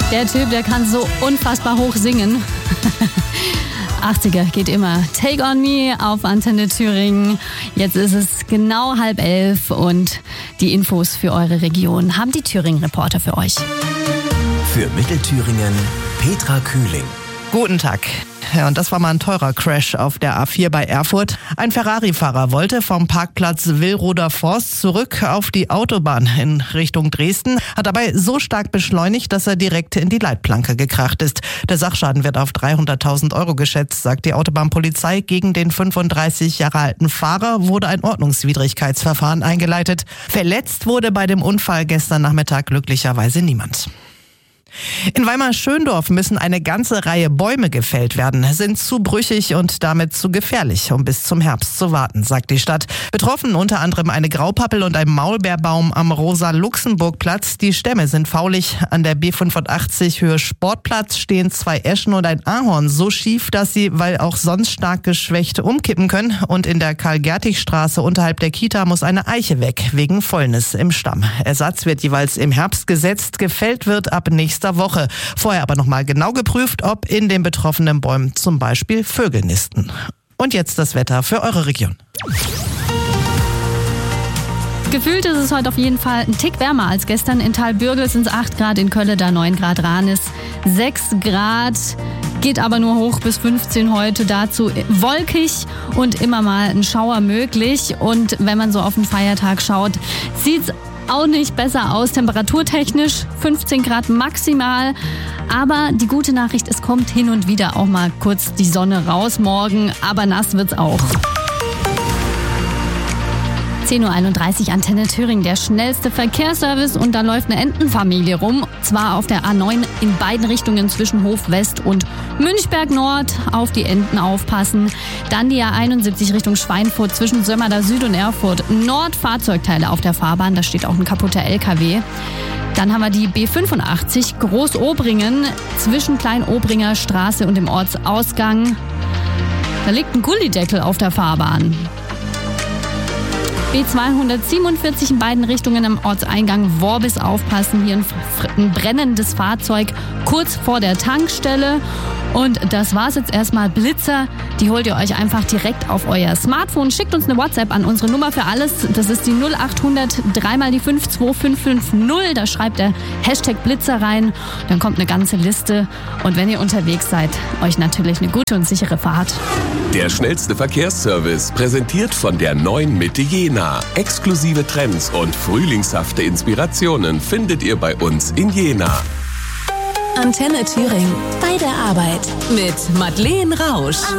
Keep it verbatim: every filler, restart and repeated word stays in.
Der Typ, der kann so unfassbar hoch singen. achtziger geht immer. Take on Me auf Antenne Thüringen. Jetzt ist es genau halb elf und die Infos für eure Region haben die Thüringen-Reporter für euch. Für Mittelthüringen Petra Kühling. Guten Tag. Ja, und das war mal ein teurer Crash auf der A vier bei Erfurt. Ein Ferrari-Fahrer wollte vom Parkplatz Willroder Forst zurück auf die Autobahn in Richtung Dresden, hat dabei so stark beschleunigt, dass er direkt in die Leitplanke gekracht ist. Der Sachschaden wird auf dreihunderttausend Euro geschätzt, sagt die Autobahnpolizei. Gegen den fünfunddreißig Jahre alten Fahrer wurde ein Ordnungswidrigkeitsverfahren eingeleitet. Verletzt wurde bei dem Unfall gestern Nachmittag glücklicherweise niemand. In Weimar-Schöndorf müssen eine ganze Reihe Bäume gefällt werden, sind zu brüchig und damit zu gefährlich, um bis zum Herbst zu warten, sagt die Stadt. Betroffen unter anderem eine Graupappel und ein Maulbeerbaum am Rosa-Luxemburg-Platz. Die Stämme sind faulig. An der B fünfundachtzig Höhe Sportplatz stehen zwei Eschen und ein Ahorn so schief, dass sie, weil auch sonst stark geschwächt, umkippen können. Und in der Karl-Gertig-Straße unterhalb der Kita muss eine Eiche weg, wegen Fäulnis im Stamm. Ersatz wird jeweils im Herbst gesetzt. Gefällt wird ab nächster Woche. Vorher aber nochmal genau geprüft, ob in den betroffenen Bäumen zum Beispiel Vögel nisten. Und jetzt das Wetter für eure Region. Gefühlt ist es heute auf jeden Fall ein Tick wärmer als gestern. In Thalbürgel sind es acht Grad, in Kölle da neun Grad, Ranis sechs Grad. Geht aber nur hoch bis fünfzehn heute, dazu wolkig und immer mal ein Schauer möglich. Und wenn man so auf den Feiertag schaut, sieht's auch nicht besser aus, temperaturtechnisch fünfzehn Grad maximal. Aber die gute Nachricht, es kommt hin und wieder auch mal kurz die Sonne raus morgen, aber nass wird's auch. zehn Uhr einunddreißig, Antenne Thüringen, der schnellste Verkehrsservice, und da läuft eine Entenfamilie rum. Zwar auf der A neun in beiden Richtungen zwischen Hof West und Münchberg Nord. Auf die Enten aufpassen. Dann die A einundsiebzig Richtung Schweinfurt zwischen Sömmerda Süd und Erfurt Nord. Fahrzeugteile auf der Fahrbahn, da steht auch ein kaputter L K W. Dann haben wir die B fünfundachtzig Groß-Obringen zwischen Klein-Obringer Straße und dem Ortsausgang. Da liegt ein Gullideckel auf der Fahrbahn. B zweihundertsiebenundvierzig in beiden Richtungen am Ortseingang Worbis aufpassen. Hier ein, ein brennendes Fahrzeug kurz vor der Tankstelle. Und das war's jetzt erstmal. Blitzer, die holt ihr euch einfach direkt auf euer Smartphone. Schickt uns eine WhatsApp an unsere Nummer für alles. Das ist die null achthundert drei mal die fünf zwei fünf fünf null. Da schreibt der Hashtag Blitzer rein. Dann kommt eine ganze Liste. Und wenn ihr unterwegs seid, euch natürlich eine gute und sichere Fahrt. Der schnellste Verkehrsservice, präsentiert von der neuen Mitte Jena. Exklusive Trends und frühlingshafte Inspirationen findet ihr bei uns in Jena. Antenne Thüringen. Bei der Arbeit. Mit Madeleine Rausch.